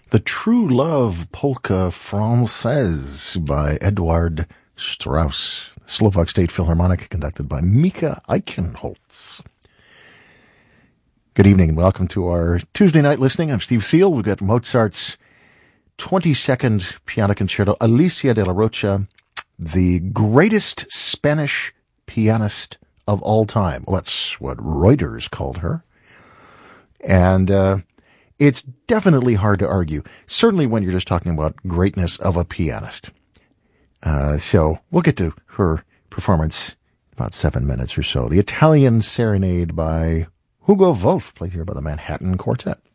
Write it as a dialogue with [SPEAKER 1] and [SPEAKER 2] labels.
[SPEAKER 1] The True Love Polka Française by Eduard Strauss, Slovak State Philharmonic, conducted by Mika Eichenholz. Good evening and welcome to our Tuesday night listening. I'm Steve Seal. We've got Mozart's 22nd Piano Concerto, Alicia de la Rocha, the greatest Spanish pianist of all time. Well, that's what Reuters called her. And it's definitely hard to argue, certainly when you're just talking about greatness of a pianist. So we'll get to her performance in about 7 minutes or so. The Italian Serenade by Hugo Wolf, played here by the Manhattan Quartet.